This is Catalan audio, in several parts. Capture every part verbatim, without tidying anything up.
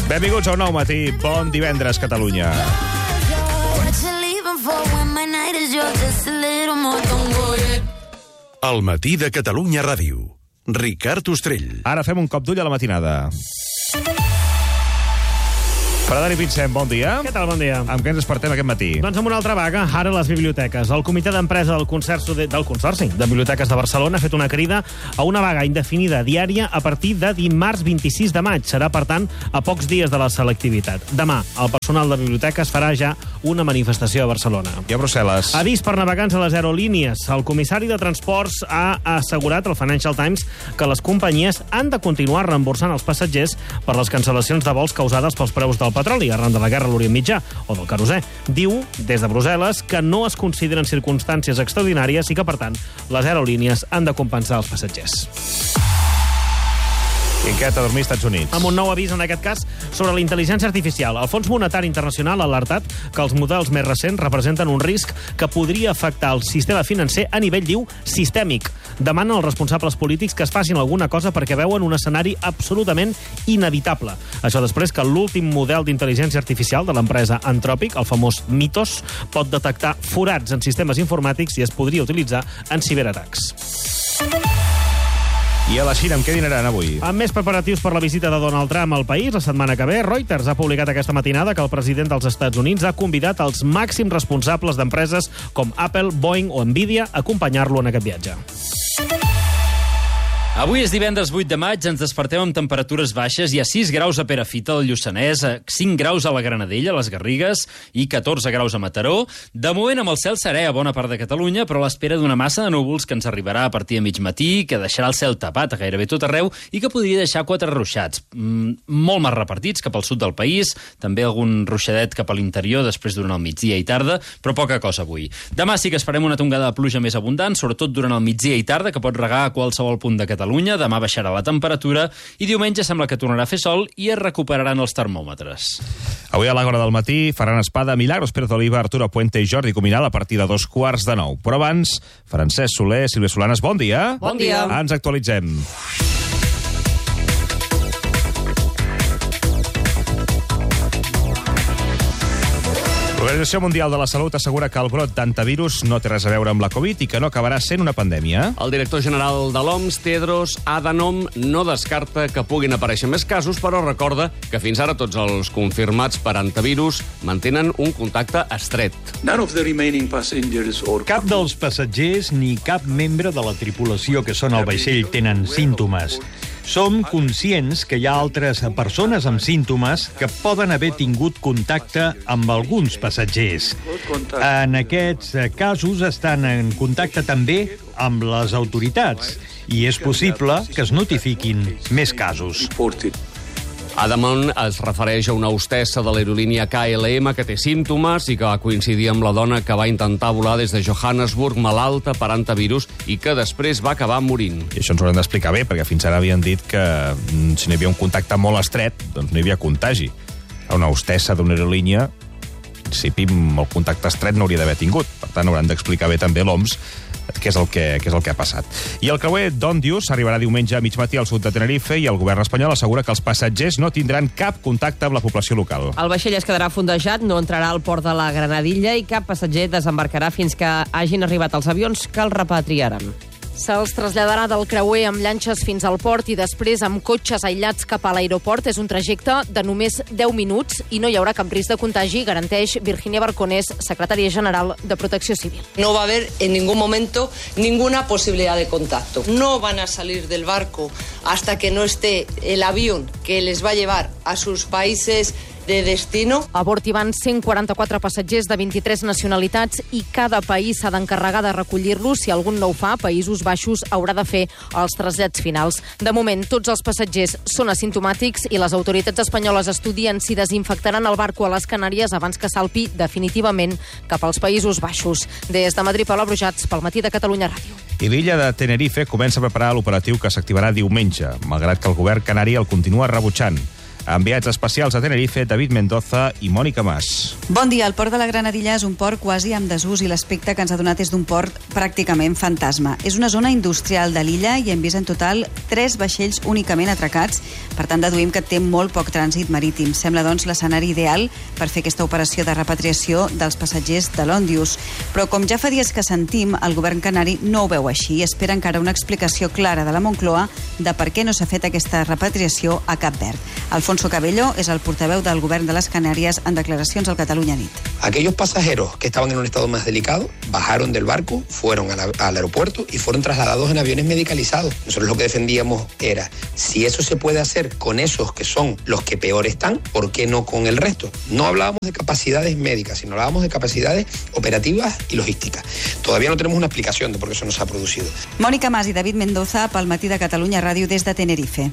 Benvinguts a un nou matí. Bon divendres, Catalunya. El matí de Catalunya Ràdio. Ricard Ostrell. Ara fem un cop d'ull a la matinada. Frederic Vincent, bon dia. Què tal, bon dia? Amb què ens despertem aquest matí? Doncs amb una altra vaga, ara a les biblioteques. El comitè d'empresa del Consorci de, del Consorci de Biblioteques de Barcelona ha fet una crida a una vaga indefinida diària a partir de dimarts vint-i-sis de maig. Serà, per tant, a pocs dies de la selectivitat. Demà, el personal de biblioteques farà ja una manifestació a Barcelona. I a Brussel·les? Avís per navegants a les aerolínies. El comissari de Transports ha assegurat al Financial Times que les companyies han de continuar reemborsant els passatgers per les cancel·lacions de vols causades pels preus del petroli arran de la guerra a l'Orient Mitjà o del querosè. Diu, des de Brussel·les, que no es consideren circumstàncies extraordinàries i que, per tant, les aerolínies han de compensar els passatgers. Inquiet a dormir als Estats Units. Amb un nou avís, en aquest cas, sobre la intel·ligència artificial. El Fons Monetari Internacional ha alertat que els models més recents representen un risc que podria afectar el sistema financer a nivell, diu, sistèmic. Demanen als responsables polítics que es facin alguna cosa perquè veuen un escenari absolutament inevitable. Això després que l'últim model d'intel·ligència artificial de l'empresa Anthropic, el famós Mythos, pot detectar forats en sistemes informàtics i es podria utilitzar en ciberatacs. I a la Xina, amb què dinaran avui? Amb més preparatius per la visita de Donald Trump al país la setmana que ve, Reuters ha publicat aquesta matinada que el president dels Estats Units ha convidat els màxims responsables d'empreses com Apple, Boeing o Nvidia a acompanyar-lo en aquest viatge. Avui és divendres vuit de maig, ens despertem amb temperatures baixes. Hi ha sis graus a Perafita, al Lluçanès, cinc graus a la Granadella, a les Garrigues, i catorze graus a Mataró. De moment, amb el cel serè a bona part de Catalunya, però a l'espera d'una massa de núvols que ens arribarà a partir de mig matí, que deixarà el cel tapat a gairebé tot arreu i que podria deixar quatre ruixats, mm, molt més repartits cap al sud del país, també algun ruixadet cap a l'interior després durant el migdia i tarda, però poca cosa avui. Demà sí que esperem una tongada de pluja més abundant, sobretot durant el migdia i tarda, que pot regar a qualsevol punt de Catalunya. Demà baixarà la temperatura i diumenge sembla que tornarà a fer sol i es recuperaran els termòmetres. Avui a l'hora del matí faran espada Milagros Pérez Oliva, Arturo Puente i Jordi Cuminal a partir de dos quarts de nou. Però abans, Francesc Soler, Sílvia Solanes, bon dia. Bon dia. Ens actualitzem. L'Organització Mundial de la Salut assegura que el brot d'antivirus no té res a veure amb la Covid i que no acabarà sent una pandèmia. El director general de l'O M S, Tedros Adhanom, no descarta que puguin aparèixer més casos, però recorda que fins ara tots els confirmats per antivirus mantenen un contacte estret. Cap dels passatgers ni cap membre de la tripulació que són al vaixell tenen símptomes. Som conscients que hi ha altres persones amb símptomes que poden haver tingut contacte amb alguns passatgers. En aquests casos estan en contacte també amb les autoritats i és possible que es notifiquin més casos. Adhanom es refereix a una hostessa de l'aerolínia K L M que té símptomes i que va coincidir amb la dona que va intentar volar des de Johannesburg malalta per antivirus i que després va acabar morint. I això ens ho haurem d'explicar bé, perquè fins ara havien dit que si no hi havia un contacte molt estret, doncs no hi havia contagi. Una hostessa d'una aerolínia, en principi, el contacte estret no hauria d'haver tingut. Per tant, hauran d'explicar bé també l'O M S què és el que, què és el que ha passat. I el creuer Dondius arribarà diumenge a mig matí al sud de Tenerife i el govern espanyol assegura que els passatgers no tindran cap contacte amb la població local. El vaixell es quedarà fondejat, no entrarà al port de la Granadilla i cap passatger desembarcarà fins que hagin arribat els avions que el repatriaran. Se'ls traslladarà del creuer amb llanxes fins al port i després amb cotxes aïllats cap a l'aeroport. És un trajecte de només deu minuts i no hi haurà cap risc de contagi, garanteix Virginia Barconés, secretària general de Protecció Civil. No va a haber en ningún momento ninguna posibilidad de contacto. No van a salir del barco hasta que no esté el avión que les va a llevar a sus países de destino. A bord hi van cent quaranta-quatre passatgers de vint-i-tres nacionalitats i cada país s'ha d'encarregar de recollir-los. Si algun no ho fa, Països Baixos haurà de fer els trasllats finals. De moment, tots els passatgers són asimptomàtics i les autoritats espanyoles estudien si desinfectaran el barco a les Canàries abans que salpi definitivament cap als Països Baixos. Des de Madrid, Paula Brujats, pel matí de Catalunya Ràdio. I l'illa de Tenerife comença a preparar l'operatiu que s'activarà diumenge, malgrat que el govern canari el continua rebutjant. Enviats especials a Tenerife, David Mendoza i Mònica Mas. Bon dia. El port de la Granadilla és un port quasi en desús i l'aspecte que ens ha donat és d'un port pràcticament fantasma. És una zona industrial de l'illa i hem vist en total tres vaixells únicament atracats. Per tant, deduïm que té molt poc trànsit marítim. Sembla, doncs, l'escenari ideal per fer aquesta operació de repatriació dels passatgers de l'Òndius. Però, com ja fa dies que sentim, el govern canari no ho veu així i espera encara una explicació clara de la Moncloa de per què no s'ha fet aquesta repatriació a Cap Verd. Alfonso Cabello és el portaveu del govern de les Canàries en declaracions al Catalunya Nit. Aquellos pasajeros que estaban en un estado más delicado bajaron del barco, fueron a la, al aeropuerto y fueron trasladados en aviones medicalizados. Nosotros lo que defendíamos era, si eso se puede hacer con esos que son los que peor están, ¿por qué no con el resto? No hablábamos de capacidades médicas, sino hablábamos de capacidades operativas y logísticas. Todavía no tenemos una explicación de por qué eso no se ha producido. Mònica Mas i David Mendoza pel Matí de Catalunya Ràdio des de Tenerife.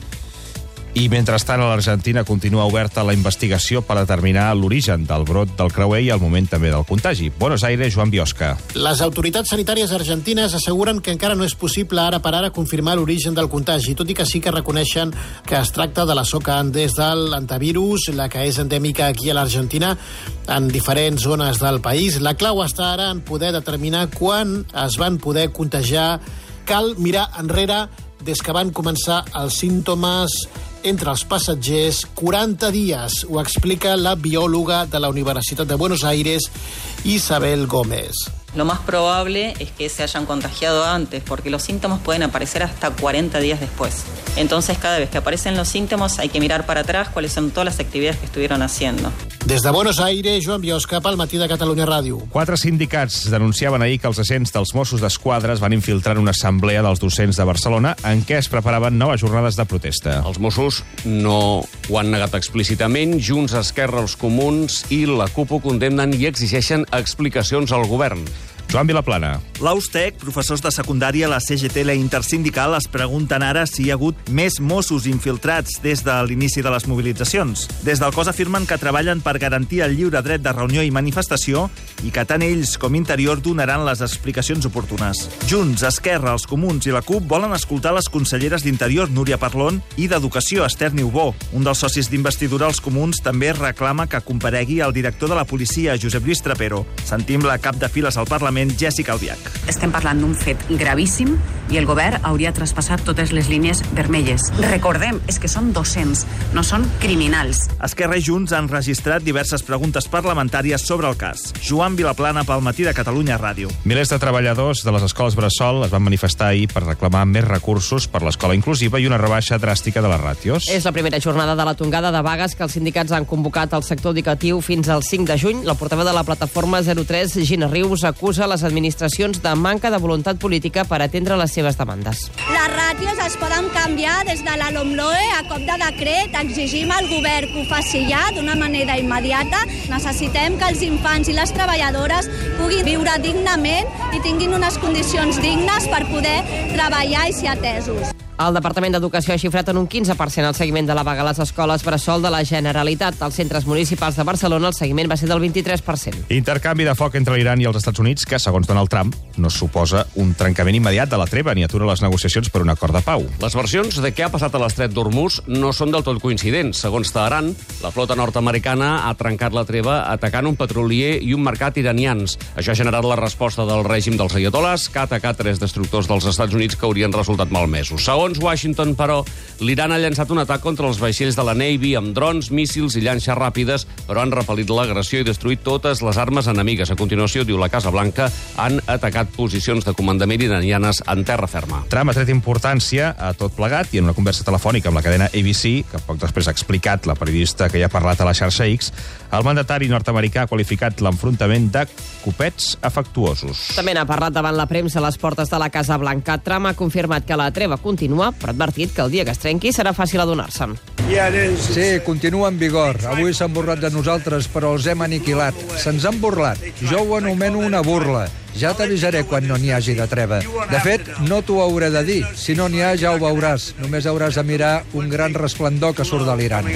I, mentrestant, a l'Argentina continua oberta la investigació per determinar l'origen del brot del creuer i el moment també del contagi. Buenos Aires, Joan Biosca. Les autoritats sanitàries argentines asseguren que encara no és possible ara per ara confirmar l'origen del contagi, tot i que sí que reconeixen que es tracta de la soca Andes del antivirus, la que és endèmica aquí a l'Argentina, en diferents zones del país. La clau està ara en poder determinar quan es van poder contagiar. Cal mirar enrere des que van començar els símptomes entre els passatgers, quaranta dies, ho explica la biòloga de la Universitat de Buenos Aires, Isabel Gómez. Lo más probable es que se hayan contagiado antes, porque los síntomas pueden aparecer hasta cuarenta días después. Entonces, cada vez que aparecen los síntomas, hay que mirar para atrás cuáles son todas las actividades que estuvieron haciendo. Des de Buenos Aires, Joan Biosca, pel Matí de Catalunya Ràdio. Quatre sindicats denunciaven ahir que els agents dels Mossos d'Esquadra es van infiltrar en una assemblea dels docents de Barcelona en què es preparaven noves jornades de protesta. Els Mossos no ho han negat explícitament. Junts, Esquerra, els Comuns i la CUP ho condemnen i exigeixen explicacions al govern. Joan Vilaplana. L'Austec, professors de secundària, la C G T i la Intersindical es pregunten ara si hi ha hagut més Mossos infiltrats des de l'inici de les mobilitzacions. Des del cos afirmen que treballen per garantir el lliure dret de reunió i manifestació i que tant ells com Interior donaran les explicacions oportunes. Junts, Esquerra, els Comuns i la CUP volen escoltar les conselleres d'Interior, Núria Parlon, i d'Educació, Esther Niubó. Un dels socis d'investidura, els Comuns, també reclama que comparegui el director de la policia, Josep Lluís Trapero. Sentim la cap de files al Parlament, Jessica Albiach. Estem parlant d'un fet gravíssim i el govern hauria traspassat totes les línies vermelles. Recordem, és que són docents, no són criminals. Esquerra i Junts han registrat diverses preguntes parlamentàries sobre el cas. Joan Vilaplana pel Matí de Catalunya Ràdio. Milers de treballadors de les escoles bressol es van manifestar ahir per reclamar més recursos per l'escola inclusiva i una rebaixa dràstica de les ràtios. És la primera jornada de la tongada de vagues que els sindicats han convocat al sector educatiu fins al cinc de juny. La portaveu de la plataforma zero tres, Gina Rius, acusa les administracions de manca de voluntat política per atendre les seves demandes. Les ràtios es poden canviar des de la LOMLOE a cop de decret. Exigim al govern que ho faci ja d'una manera immediata. Necessitem que els infants i les treballadores puguin viure dignament i tinguin unes condicions dignes per poder treballar i ser atesos. El Departament d'Educació ha xifrat en un quinze per cent el seguiment de la vaga a les escoles bressol de la Generalitat. Als centres municipals de Barcelona el seguiment va ser del vint-i-tres per cent. Intercanvi de foc entre l'Iran i els Estats Units que, segons Donald Trump, no suposa un trencament immediat de la treva ni atura les negociacions per un acord de pau. Les versions de què ha passat a l'estret d'Hormuz no són del tot coincidents. Segons Teheran, la flota nord-americana ha trencat la treva atacant un petrolier i un mercat iranians. Això ha generat la resposta del règim dels ayatolás, que ha atacat tres destructors dels Estats Units que haurien resultat malmesos. Segons Washington, però, l'Iran ha llançat un atac contra els vaixells de la Navy amb drons, míssils i llanxes ràpides, però han repel·lit l'agressió i destruït totes les armes enemigues. A continuació, diu la Casa Blanca, han atacat posicions de comandament iranianes en terra ferma. Trump ha tret importància a tot plegat i en una conversa telefònica amb la cadena A B C, que poc després ha explicat la periodista que hi ha parlat a la xarxa X, el mandatari nord-americà ha qualificat l'enfrontament de copets afectuosos. També n'ha parlat davant la premsa a les portes de la Casa Blanca. Trump ha confirmat que la treva continua, però ha advertit que el dia que es trenqui serà fàcil adonar-se'n. Sí, continua en vigor. Avui s'han burlat de nosaltres, però els hem aniquilat. Se'ns han burlat. Jo ho anomeno una burla. Ja t'avisaré quan no n'hi hagi de treva. De fet, no t'ho hauré de dir. Si no n'hi ha, ja ho veuràs. Només hauràs de mirar un gran resplendor que surt de l'Iran.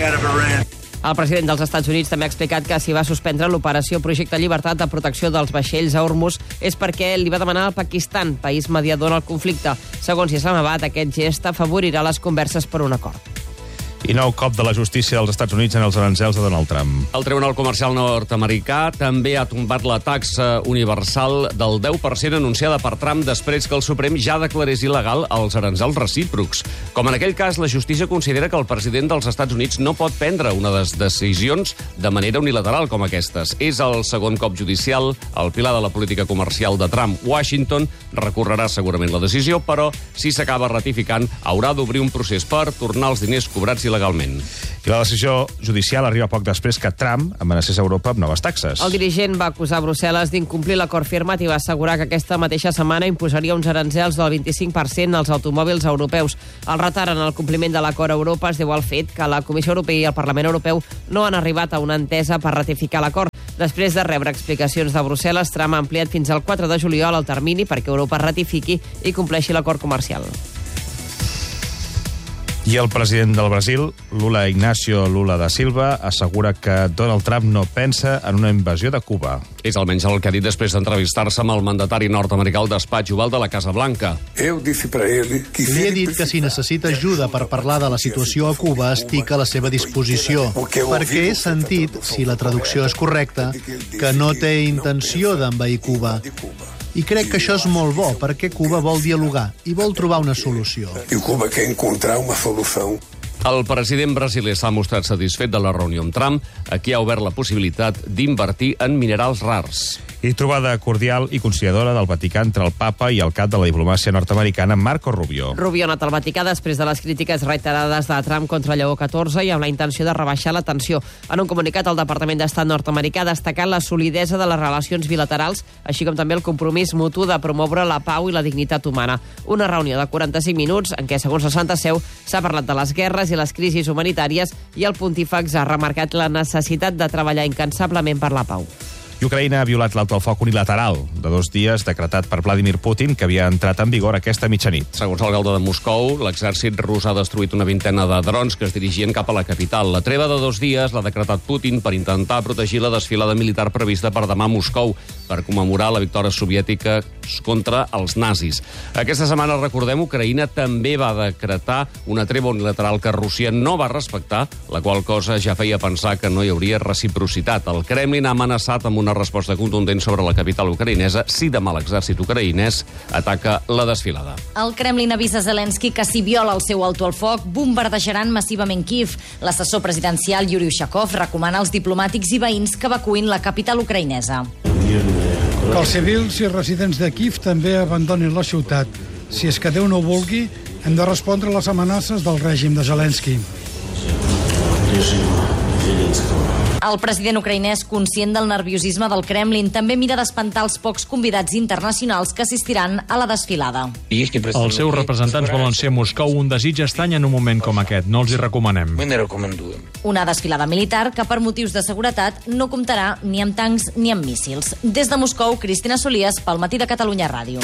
El president dels Estats Units també ha explicat que si va suspendre l'operació Projecte Llibertat de protecció dels vaixells a Hormuz és perquè li va demanar al Pakistan, país mediador en el conflicte. Segons Islamabad, aquest gest afavorirà les converses per un acord. I nou cop de la justícia dels Estats Units en els aranzels de Donald Trump. El Tribunal Comercial nord-americà també ha tombat la taxa universal del deu per cent anunciada per Trump després que el Suprem ja declarés il·legal els aranzels recíprocs. Com en aquell cas, la justícia considera que el president dels Estats Units no pot prendre una de les decisions de manera unilateral com aquestes. És el segon cop judicial, el pilar de la política comercial de Trump. Washington recorrerà segurament la decisió, però si s'acaba ratificant, haurà d'obrir un procés per tornar els diners cobrats il·legalment. I la decisió judicial arriba poc després que Trump amenacés Europa amb noves taxes. El dirigent va acusar Brussel·les d'incomplir l'acord firmat i va assegurar que aquesta mateixa setmana imposaria uns aranzels del vint-i-cinc per cent als automòbils europeus. El retard en el compliment de l'acord a Europa es deu al fet que la Comissió Europea i el Parlament Europeu no han arribat a una entesa per ratificar l'acord. Després de rebre explicacions de Brussel·les, Trump ha ampliat fins al quatre de juliol el termini perquè Europa ratifiqui i compleixi l'acord comercial. I el president del Brasil, Lula Ignacio Lula da Silva, assegura que Donald Trump no pensa en una invasió de Cuba. És almenys el que ha dit després d'entrevistar-se amb el mandatari nord-americà al despatx oval de la Casa Blanca. Li he dit que si necessita ajuda per parlar de la situació a Cuba, estic a la seva disposició, perquè he sentit, si la traducció és correcta, que no té intenció d'envair Cuba. I crec que això és molt bo, perquè Cuba vol dialogar i vol trobar una solució. I Cuba quer encontrar una solució. El president brasiler s'ha mostrat satisfet de la reunió amb Trump, a qui ha obert la possibilitat d'invertir en minerals rars. I trobada cordial i conciliadora del Vaticà entre el papa i el cap de la diplomàcia nord-americana, Marco Rubio. Rubio ha anat al Vaticà després de les crítiques reiterades de Trump contra Lleó catorze i amb la intenció de rebaixar la tensió. En un comunicat, el Departament d'Estat nord-americà ha destacat la solidesa de les relacions bilaterals, així com també el compromís mutu de promoure la pau i la dignitat humana. Una reunió de quaranta-cinc minuts en què, segons la Santa Seu, s'ha parlat de les guerres i les crisis humanitàries i el pontífex ha remarcat la necessitat de treballar incansablement per la pau. I Ucraïna ha violat l'alto el foc unilateral de dos dies decretat per Vladimir Putin, que havia entrat en vigor aquesta mitjanit. Segons l'alcalde de Moscou, l'exèrcit rus ha destruït una vintena de drons que es dirigien cap a la capital. La treva de dos dies l'ha decretat Putin per intentar protegir la desfilada militar prevista per demà a Moscou, per commemorar la victòria soviètica contra els nazis. Aquesta setmana, recordem, Ucraïna també va decretar una treva unilateral que Rússia no va respectar, la qual cosa ja feia pensar que no hi hauria reciprocitat. El Kremlin ha amenaçat amb una resposta contundent sobre la capital ucraïnesa si demà l'exèrcit ucraïnès ataca la desfilada. El Kremlin avisa Zelensky que si viola el seu alto al foc, bombardejaran massivament Kiev. L'assessor presidencial Yuri Ushakov recomana als diplomàtics i veïns que evacuïn la capital ucraïnesa. Que els civils i residents de Kiev també abandonin la ciutat. Si és que Déu no ho vulgui, hem de respondre a les amenaces del règim de Zelensky. El president ucraïnès, conscient del nerviosisme del Kremlin, també mira d'espantar els pocs convidats internacionals que assistiran a la desfilada. Els seus representants volen ser a Moscou un desig estrany en un moment com aquest. No els hi recomanem. Una desfilada militar que, per motius de seguretat, no comptarà ni amb tancs ni amb míssils. Des de Moscou, Cristina Solies, pel Matí de Catalunya Ràdio.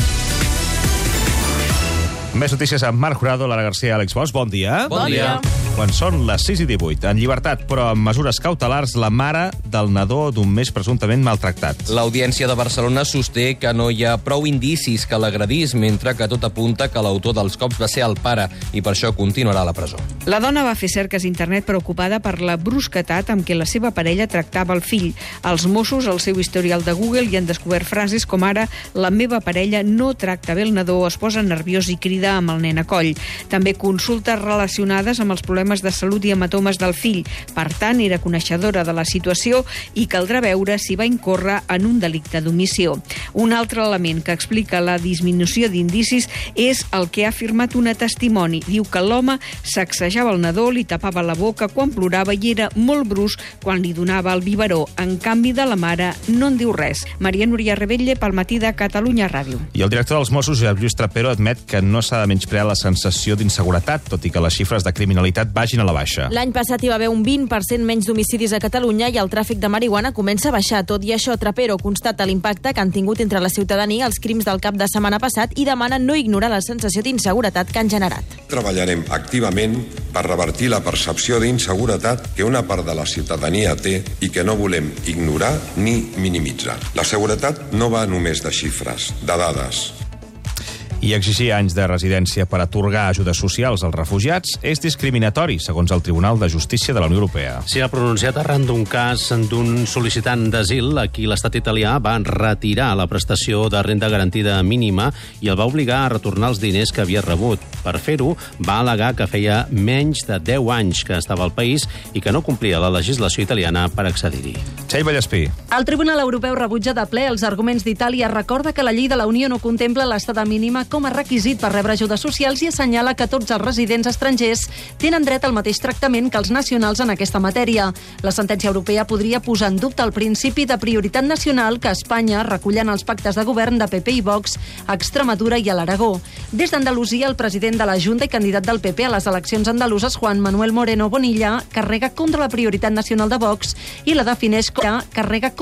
Més notícies amb Marc Jurado, Lara García, Àlex Bosch. Bon dia. Bon dia. Quan són les sis i divuit, en llibertat, però amb mesures cautelars, la mare del nadó d'un mes presumptament maltractat. L'Audiència de Barcelona sosté que no hi ha prou indicis que l'agredís, mentre que tot apunta que l'autor dels cops va ser el pare i per això continuarà a la presó. La dona va fer cerques a internet preocupada per la brusquetat amb què la seva parella tractava el fill. Els Mossos, al seu historial de Google, hi han descobert frases com ara «La meva parella no tracta bé el nadó, es posa nerviós i crida amb el nen a coll». També consultes relacionades amb els problemes de salut i hematomes del fill. Per tant, era coneixedora de la situació i caldrà veure si va incórrer en un delicte d'omissió. Un altre element que explica la disminució d'indicis és el que ha afirmat una testimoni. Diu que l'home sacsejava el nadó, li tapava la boca quan plorava i era molt brusc quan li donava el biberó. En canvi, de la mare no en diu res. Maria Núria Rebetlle, pel Matí de Catalunya Ràdio. I el director dels Mossos, Josep Lluís Trapero, admet que no s'ha de menysprear la sensació d'inseguretat, tot i que les xifres de criminalitat vagin a la baixa. L'any passat hi va haver un vint per cent menys d'homicidis a Catalunya i el tràfic de marihuana comença a baixar. Tot i això, Trapero constata l'impacte que han tingut entre la ciutadania els crims del cap de setmana passat i demana no ignorar la sensació d'inseguretat que han generat. Treballarem activament per revertir la percepció d'inseguretat que una part de la ciutadania té i que no volem ignorar ni minimitzar. La seguretat no va només de xifres, de dades. I exigir anys de residència per atorgar ajudes socials als refugiats és discriminatori, segons el Tribunal de Justícia de la Unió Europea. S'hi ha pronunciat arran d'un cas d'un sol·licitant d'asil a qui l'estat italià va retirar la prestació de renda garantida mínima i el va obligar a retornar els diners que havia rebut. Per fer-ho, va al·legar que feia menys de deu anys que estava al país i que no complia la legislació italiana per accedir-hi. Txell Vallespí. El Tribunal Europeu rebutja de ple els arguments d'Itàlia, recorda que la llei de la Unió no contempla l'estada mínima com a requisit per rebre ajudes socials i assenyala que tots els residents estrangers tenen dret al mateix tractament que els nacionals en aquesta matèria. La sentència europea podria posar en dubte el principi de prioritat nacional que Espanya recull en els pactes de govern de P P i Vox a Extremadura i a l'Aragó. Des d'Andalusia, el president de la Junta i candidat del P P a les eleccions andaluses, Juan Manuel Moreno Bonilla, carrega contra la prioritat nacional de Vox i la defineix com a carrega